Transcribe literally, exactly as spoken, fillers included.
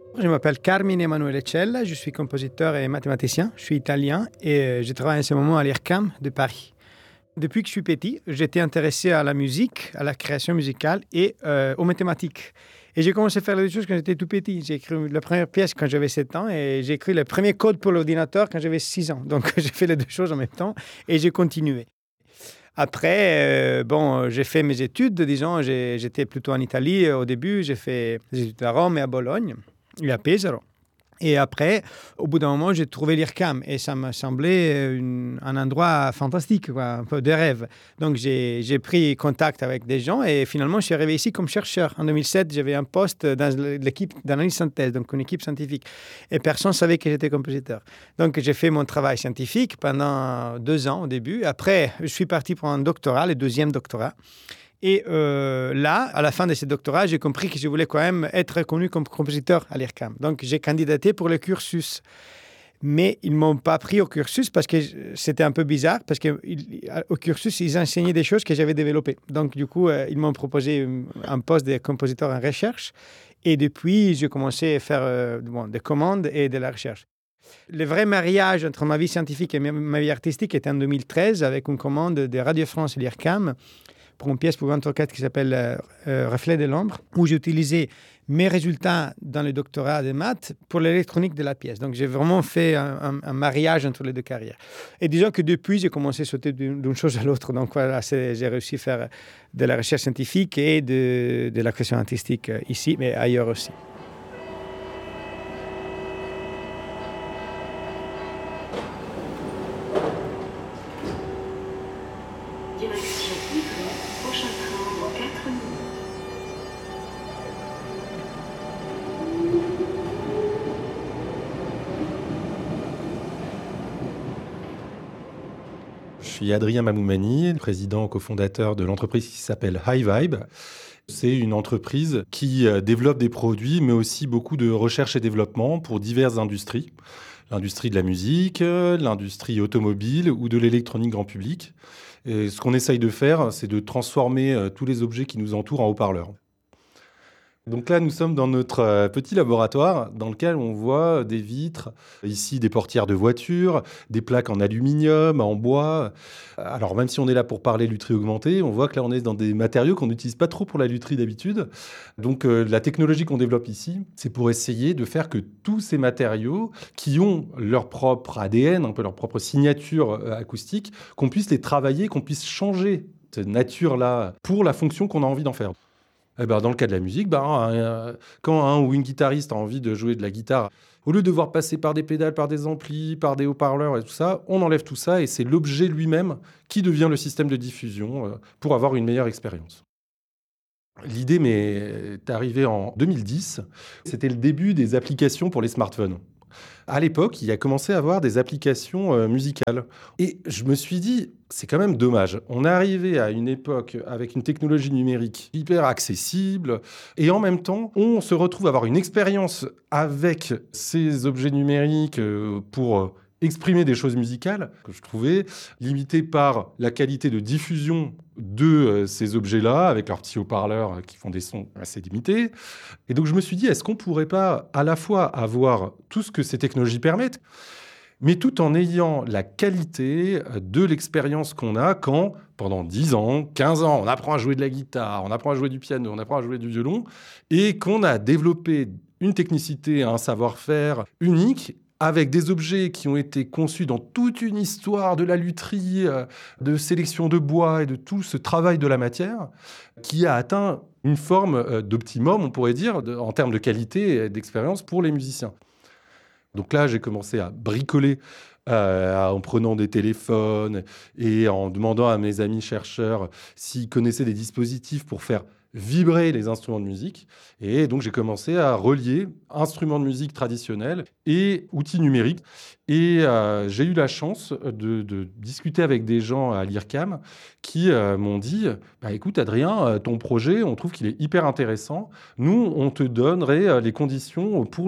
Je m'appelle Carmine Emanuele Cella, je suis compositeur et mathématicien, je suis italien et je travaille en ce moment à l'I R C A M de Paris. Depuis que je suis petit, j'étais intéressé à la musique, à la création musicale et euh, aux mathématiques. Et j'ai commencé à faire les deux choses quand j'étais tout petit. J'ai écrit la première pièce quand j'avais sept ans et j'ai écrit le premier code pour l'ordinateur quand j'avais six ans. Donc j'ai fait les deux choses en même temps et j'ai continué. Après, euh, bon, j'ai fait mes études, disons, j'ai, j'étais plutôt en Italie au début, j'ai fait des études à Rome et à Bologne, et à Pesaro. Et après, au bout d'un moment, j'ai trouvé l'I R C A M et ça me semblait une, un endroit fantastique, quoi, un peu de rêve. Donc, j'ai, j'ai pris contact avec des gens et finalement, je suis arrivé ici comme chercheur. En deux mille sept, j'avais un poste dans l'équipe d'analyse synthèse, donc une équipe scientifique. Et personne ne savait que j'étais compositeur. Donc, j'ai fait mon travail scientifique pendant deux ans au début. Après, je suis parti pour un doctorat, le deuxième doctorat. Et euh, là, à la fin de ce doctorat, j'ai compris que je voulais quand même être reconnu comme compositeur à l'I R C A M. Donc, j'ai candidaté pour le cursus. Mais ils ne m'ont pas pris au cursus parce que c'était un peu bizarre, parce qu'au cursus, ils enseignaient des choses que j'avais développées. Donc, du coup, euh, ils m'ont proposé un poste de compositeur en recherche. Et depuis, j'ai commencé à faire euh, bon, des commandes et de la recherche. Le vrai mariage entre ma vie scientifique et ma vie artistique était en deux mille treize avec une commande de Radio France et l'I R C A M pour une pièce pour vingt-quatre qui s'appelle euh, euh, Reflet de l'ombre, où j'ai utilisé mes résultats dans le doctorat de maths pour l'électronique de la pièce. Donc, j'ai vraiment fait un, un, un mariage entre les deux carrières. Et disons que depuis, j'ai commencé à sauter d'une, d'une chose à l'autre. Donc, voilà, c'est, j'ai réussi à faire de la recherche scientifique et de, de la création artistique ici, mais ailleurs aussi. Direction Ivry, prochain train dans quatre minutes. Je suis Adrien Mamoumani, président cofondateur de l'entreprise qui s'appelle High Vibe. C'est une entreprise qui développe des produits, mais aussi beaucoup de recherche et développement pour diverses industries. L'industrie de la musique, l'industrie automobile ou de l'électronique grand public. Et ce qu'on essaye de faire, c'est de transformer tous les objets qui nous entourent en haut-parleurs. Donc là, nous sommes dans notre petit laboratoire dans lequel on voit des vitres, ici des portières de voitures, des plaques en aluminium, en bois. Alors même si on est là pour parler lutherie augmentée, on voit que là on est dans des matériaux qu'on n'utilise pas trop pour la lutherie d'habitude. Donc euh, la technologie qu'on développe ici, c'est pour essayer de faire que tous ces matériaux qui ont leur propre A D N, un peu leur propre signature euh, acoustique, qu'on puisse les travailler, qu'on puisse changer cette nature-là pour la fonction qu'on a envie d'en faire. Eh ben, dans le cas de la musique, ben, euh, quand un ou une guitariste a envie de jouer de la guitare, au lieu de devoir passer par des pédales, par des amplis, par des haut-parleurs et tout ça, on enlève tout ça et c'est l'objet lui-même qui devient le système de diffusion euh, pour avoir une meilleure expérience. L'idée m'est arrivée en deux mille dix. C'était le début des applications pour les smartphones. À l'époque, il a commencé à avoir des applications euh, musicales. Et je me suis dit, c'est quand même dommage. On est arrivé à une époque avec une technologie numérique hyper accessible. Et en même temps, on se retrouve à avoir une expérience avec ces objets numériques euh, pour euh, exprimer des choses musicales que je trouvais limitées par la qualité de diffusion de euh, ces objets-là, avec leurs petits haut-parleurs euh, qui font des sons assez limités. Et donc je me suis dit, est-ce qu'on ne pourrait pas à la fois avoir tout ce que ces technologies permettent, mais tout en ayant la qualité de l'expérience qu'on a quand, pendant dix ans, quinze ans, on apprend à jouer de la guitare, on apprend à jouer du piano, on apprend à jouer du violon, et qu'on a développé une technicité, un savoir-faire unique, avec des objets qui ont été conçus dans toute une histoire de la lutherie, de sélection de bois et de tout ce travail de la matière, qui a atteint une forme d'optimum, on pourrait dire, de, en termes de qualité et d'expérience pour les musiciens. Donc là, j'ai commencé à bricoler euh, en prenant des téléphones et en demandant à mes amis chercheurs s'ils connaissaient des dispositifs pour faire vibrer les instruments de musique. Et donc, j'ai commencé à relier instruments de musique traditionnels et outils numériques. Et euh, j'ai eu la chance de, de discuter avec des gens à l'I R C A M qui euh, m'ont dit bah, « Écoute, Adrien, ton projet, on trouve qu'il est hyper intéressant. Nous, on te donnerait les conditions pour le développer. »